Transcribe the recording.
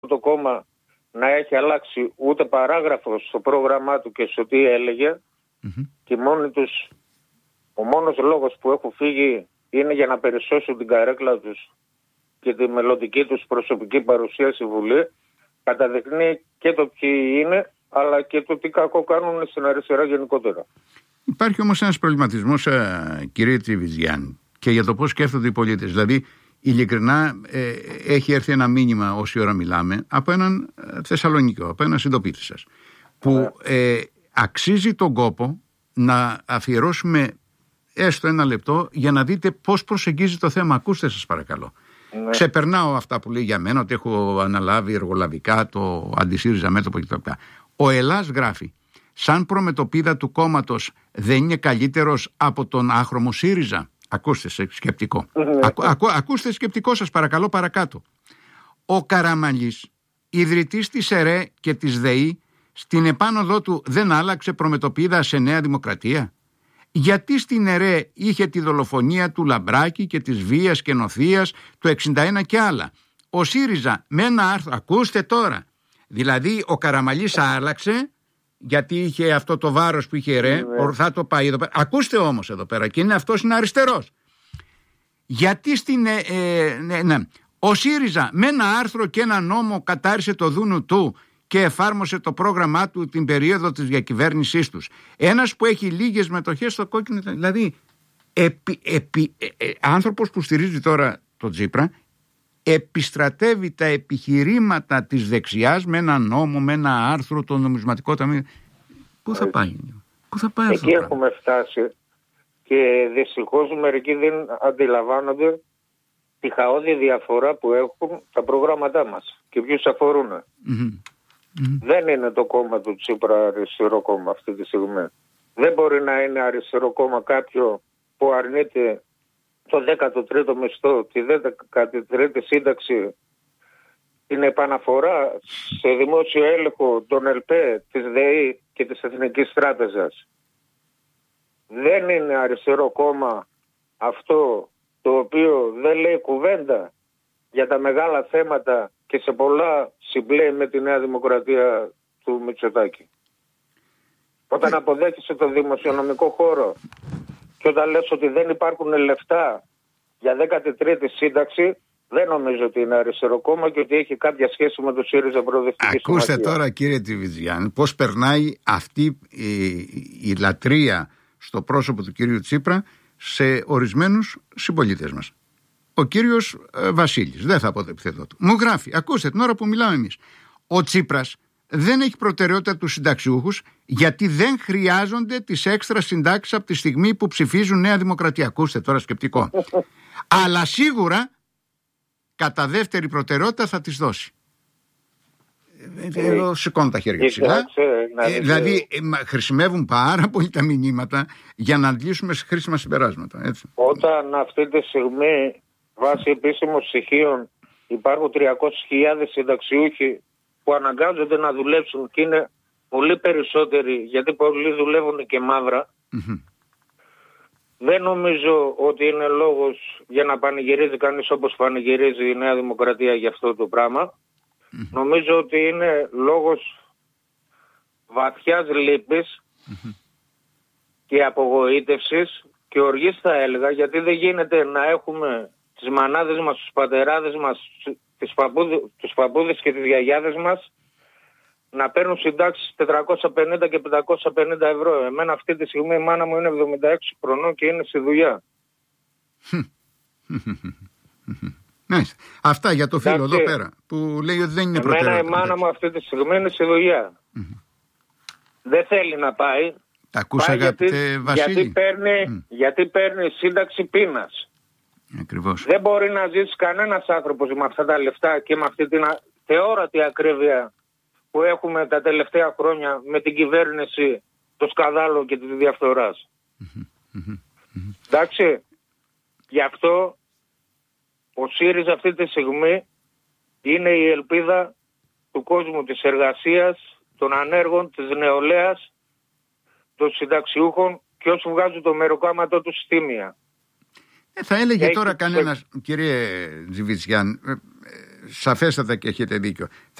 το κόμμα να έχει αλλάξει ούτε παράγραφο στο πρόγραμμά του και στο τι έλεγε. Και ο μόνος λόγος που έχουν φύγει είναι για να περισσώσουν την καρέκλα τους και τη μελλοντική τους προσωπική παρουσία στη Βουλή. Καταδεικνύει και το ποιοι είναι, αλλά και το τι κακό κάνουν στην αριστερά γενικότερα. Υπάρχει όμως ένας προβληματισμός, κύριε Τσιβιτζιάν, και για το πώς σκέφτονται οι πολίτες. Δηλαδή, ειλικρινά, έχει έρθει ένα μήνυμα όση ώρα μιλάμε από έναν Θεσσαλονίκιο, από έναν συντοπίτη σας, που αξίζει τον κόπο να αφιερώσουμε έστω ένα λεπτό για να δείτε πώς προσεγγίζει το θέμα. Ακούστε σας παρακαλώ. Ξεπερνάω αυτά που λέει για μένα, ότι έχω αναλάβει εργολαβικά το αντισύριζα μέτωπο κτλ. Ο Ελλάς γράφει, σαν προμετωπίδα του κόμματος δεν είναι καλύτερος από τον άχρωμο ΣΥΡΙΖΑ. Ακούστε σκεπτικό. Ακούστε σκεπτικό σας παρακαλώ παρακάτω. Ο Καραμανλής, ιδρυτής της ΕΡΕ και της ΔΕΗ, στην επάνωδό του δεν άλλαξε προμετωπίδα σε Νέα Δημοκρατία? Γιατί στην ΕΡΕ είχε τη δολοφονία του Λαμπράκη και της βίας και νοθείας του 61 και άλλα? Ο ΣΥΡΙΖΑ με ένα άρθρο, ακούστε τώρα, δηλαδή ο Καραμανλής άλλαξε γιατί είχε αυτό το βάρος που είχε ΕΡΕ, θα το πάει εδώ πέρα. Ακούστε όμως εδώ πέρα, και είναι αυτός είναι αριστερός. Γιατί ο ΣΥΡΙΖΑ με ένα άρθρο και ένα νόμο κατάρρισε το δούνου του και εφάρμοσε το πρόγραμμά του την περίοδο της διακυβέρνησής τους. Ένας που έχει λίγες μετοχές στο κόκκινο, δηλαδή άνθρωπος που στηρίζει τώρα τον Τσίπρα, επιστρατεύει τα επιχειρήματα της δεξιάς με ένα νόμο, με ένα άρθρο, το νομισματικό ταμείο. Πού θα πάει αυτό? Εκεί έχουμε φτάσει και δυστυχώς μερικοί δεν αντιλαμβάνονται τη χαόδη διαφορά που έχουν τα προγράμματά μας και ποιους αφορούν. Δεν είναι το κόμμα του Τσίπρα αριστερό κόμμα αυτή τη στιγμή. Δεν μπορεί να είναι αριστερό κόμμα κάποιο που αρνείται το 13ο μισθό, τη 13η σύνταξη, την επαναφορά σε δημόσιο έλεγχο των ΕΛΠΕ, της ΔΕΗ και της Εθνικής Τράπεζας. Δεν είναι αριστερό κόμμα αυτό το οποίο δεν λέει κουβέντα για τα μεγάλα θέματα και σε πολλά συμπλέει με τη Νέα Δημοκρατία του Μητσοτάκη. Όταν αποδέχεσαι το δημοσιονομικό χώρο και όταν λες ότι δεν υπάρχουν λεφτά για 13η σύνταξη, δεν νομίζω ότι είναι αριστερό κόμμα και ότι έχει κάποια σχέση με το ΣΥΡΙΖΑ Προοδευτική Συμμαχία. Ακούστε τώρα κύριε Τσιβιτζιάν πώς περνάει αυτή η λατρεία στο πρόσωπο του κύριου Τσίπρα σε ορισμένους συμπολίτες μας. Ο κύριος Βασίλης, δεν θα πω το επιθετό του, μου γράφει, ακούστε την ώρα που μιλάμε εμείς, ο Τσίπρας δεν έχει προτεραιότητα τους συνταξιούχους γιατί δεν χρειάζονται τις έξτρα συντάξεις από τη στιγμή που ψηφίζουν Νέα Δημοκρατία. Ακούστε τώρα σκεπτικό. Αλλά σίγουρα κατά δεύτερη προτεραιότητα θα τις δώσει. Εγώ σηκώνω τα χέρια ψηλά. Δηλαδή χρησιμεύουν πάρα πολύ τα μηνύματα για να αντλήσουμε χρήσιμα συμπεράσματα. Έτσι. Όταν αυτή τη στιγμή βάσει επίσημων στοιχείων υπάρχουν 300.000 συνταξιούχοι που αναγκάζονται να δουλέψουν και είναι πολύ περισσότεροι γιατί πολλοί δουλεύουν και μαύρα. Δεν νομίζω ότι είναι λόγος για να πανηγυρίζει κανείς όπως πανηγυρίζει η Νέα Δημοκρατία για αυτό το πράγμα. Νομίζω ότι είναι λόγος βαθιάς λύπης και απογοήτευσης και οργής θα έλεγα, γιατί δεν γίνεται να έχουμε τις μανάδες μας, τους πατεράδες μας, τους παππούδες και τις γιαγιάδες μας να παίρνουν συντάξεις 450 και 550 ευρώ. Εμένα αυτή τη στιγμή η μάνα μου είναι 76 χρονών και είναι στη δουλειά. Αυτά για το φίλο εδώ πέρα που λέει ότι δεν είναι προτεραιότητα. Εμένα η μάνα μου αυτή τη στιγμή είναι στη δουλειά. Δεν θέλει να πάει. Τα ακούσατε Βασίλη? Γιατί παίρνει σύνταξη πείνας. Ακριβώς. Δεν μπορεί να ζήσει κανένας άνθρωπος με αυτά τα λεφτά και με αυτή την θεόρατη ακρίβεια που έχουμε τα τελευταία χρόνια με την κυβέρνηση, το σκανδάλο και τη διαφθοράς. Εντάξει, γι' αυτό ο ΣΥΡΙΖΑ αυτή τη στιγμή είναι η ελπίδα του κόσμου, της εργασίας, των ανέργων, της νεολαίας, των συνταξιούχων και όσοι βγάζουν το μεροκάματο του στήμια. Θα έλεγε τώρα κανένας, κύριε Τσιβιτζιάν, σαφέστατα και έχετε δίκιο.